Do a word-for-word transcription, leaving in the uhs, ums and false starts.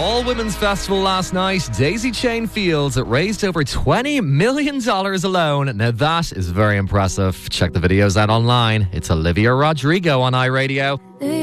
all-women's festival last night. Daisy Chain Fields. It raised over twenty million dollars alone. Now that is very impressive. Check the videos out online. It's Olivia Rodrigo on iRadio.